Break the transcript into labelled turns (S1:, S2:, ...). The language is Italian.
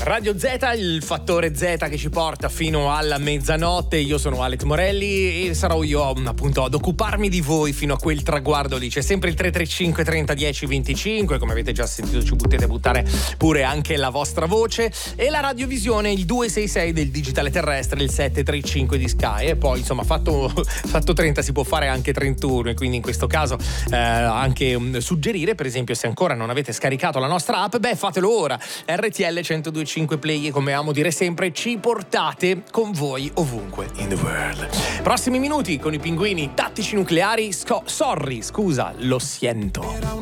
S1: Radio Z, il fattore Z che ci porta fino alla mezzanotte. Io sono Alex Morelli e sarò io appunto ad occuparmi di voi fino a quel traguardo lì. C'è sempre il 335 30 10 25, come avete già sentito ci potete buttare pure anche la vostra voce, e la radiovisione il 266 del digitale terrestre, il 735 di Sky, e poi insomma fatto 30 si può fare anche 31, e quindi in questo caso anche suggerire, per esempio, se ancora non avete scaricato la nostra app, fatelo ora. RTL 102.5 Play, e come amo dire sempre, ci portate con voi ovunque in the world. Prossimi minuti con i pinguini tattici nucleari. Sorry, scusa, lo siento.